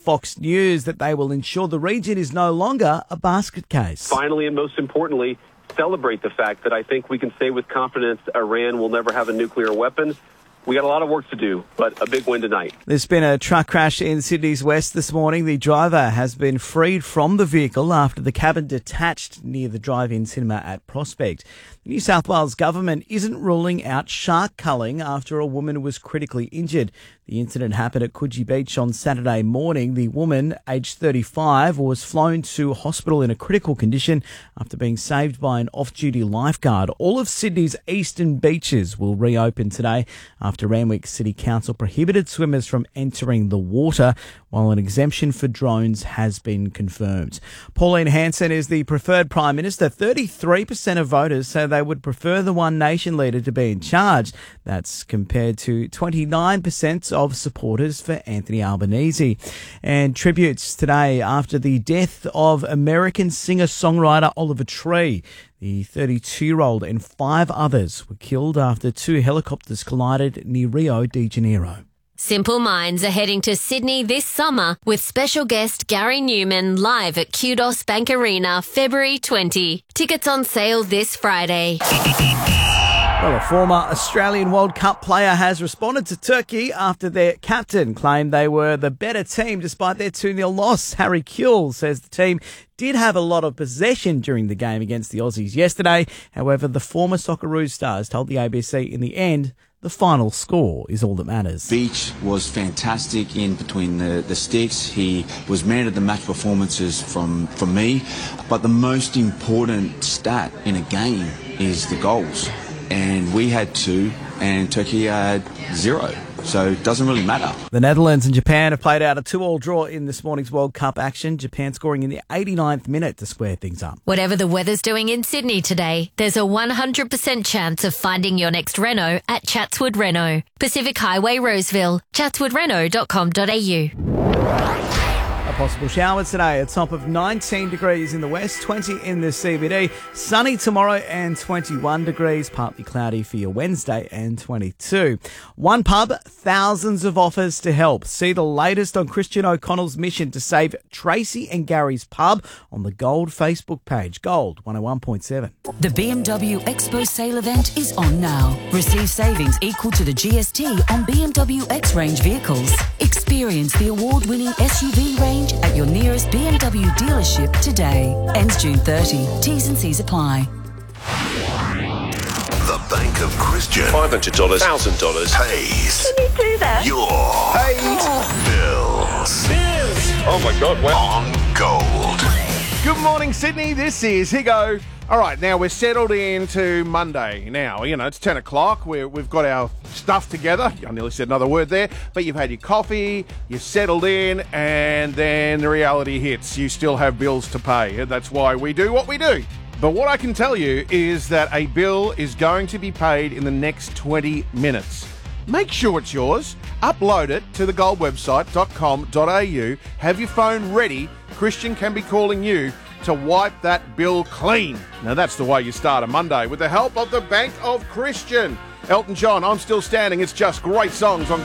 Fox News that they will ensure the region is no longer a basket case. Finally, and most importantly, celebrate the fact that I think we can say with confidence Iran will never have a nuclear weapon. We got a lot of work to do, but a big win tonight. There's been a truck crash in Sydney's west this morning. The driver has been freed from the vehicle after the cabin detached near the drive-in cinema at Prospect. The New South Wales government isn't ruling out shark culling after a woman was critically injured. The incident happened at Coogee Beach on Saturday morning. The woman, aged 35, was flown to hospital in a critical condition after being saved by an off-duty lifeguard. All of Sydney's eastern beaches will reopen today after Randwick City Council prohibited swimmers from entering the water, while an exemption for drones has been confirmed. Pauline Hanson is the preferred Prime Minister. 33% of voters say they would prefer the One Nation leader to be in charge. That's compared to 29% of supporters for Anthony Albanese. And tributes today after the death of American singer-songwriter Oliver Tree. The 32-year-old and 5 others were killed after 2 helicopters collided near Rio de Janeiro. Simple Minds are heading to Sydney this summer with special guest Gary Newman live at Kudos Bank Arena February 20. Tickets on sale this Friday. Well, a former Australian World Cup player has responded to Turkey after their captain claimed they were the better team despite their 2-0 loss. Harry Kewell says the team did have a lot of possession during the game against the Aussies yesterday. However, the former Socceroos stars told the ABC in the end the final score is all that matters. Beach was fantastic in between the sticks. He was man of the match performances from me. But the most important stat in a game is the goals. And we had 2 and Turkey had 0. So it doesn't really matter. The Netherlands and Japan have played out a 2-2 draw in this morning's World Cup action. Japan scoring in the 89th minute to square things up. Whatever the weather's doing in Sydney today, there's a 100% chance of finding your next Renault at Chatswood Renault. Pacific Highway, Roseville. chatswoodrenault.com.au. Possible showers today, a top of 19 degrees in the west, 20 in the CBD. Sunny tomorrow and 21 degrees. Partly cloudy for your Wednesday and 22. One pub, thousands of offers to help. See the latest on Christian O'Connell's mission to save Tracy and Gary's pub on the Gold Facebook page. Gold 101.7. The BMW Expo sale event is on now. Receive savings equal to the GST on BMW X-Range vehicles. Experience the award-winning SUV range at your nearest BMW dealership today. Ends June 30. T's and C's apply. The Bank of Christian. $500, $1,000 pays. Can you do that? Your bills. Oh my God, wow. On Gold. Good morning, Sydney. This is Higo. All right, now we're settled into Monday. Now, it's 10 o'clock. We've got our stuff together. I nearly said another word there. But you've had your coffee, you're settled in, and then the reality hits. You still have bills to pay. That's why we do what we do. But what I can tell you is that a bill is going to be paid in the next 20 minutes. Make sure it's yours. Upload it to the goldwebsite.com.au. Have your phone ready. Christian can be calling you to wipe that bill clean. Now that's the way you start a Monday with the help of the Bank of Christian. Elton John, I'm Still Standing. It's just great songs on